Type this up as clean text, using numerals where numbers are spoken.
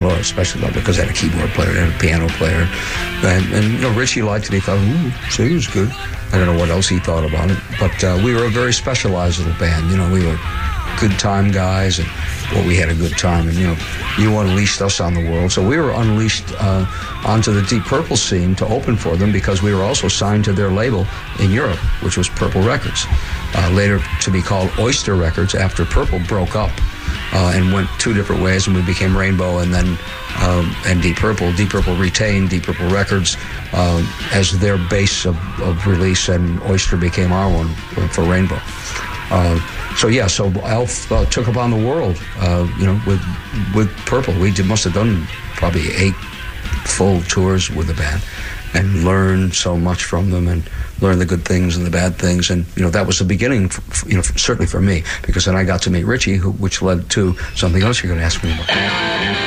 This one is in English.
Or especially loved it because it had a keyboard player, it had a piano player. And Richie liked it. He thought, so he was good. I don't know what else he thought about it. But we were a very specialized little band. We were good time guys, and we had a good time. And, you unleashed us on the world. So we were unleashed onto the Deep Purple scene to open for them because we were also signed to their label in Europe, which was Purple Records. Later to be called Oyster Records after Purple broke up and went two different ways, and we became Rainbow and then and Deep Purple. Deep Purple retained Deep Purple Records as their base of release, and Oyster became our one for Rainbow. So Alf took upon the world, with Purple. We must have done probably 8 full tours with the band and learned so much from them and learned the good things and the bad things. And, that was the beginning, certainly for me, because then I got to meet Richie, which led to something else you're going to ask me about.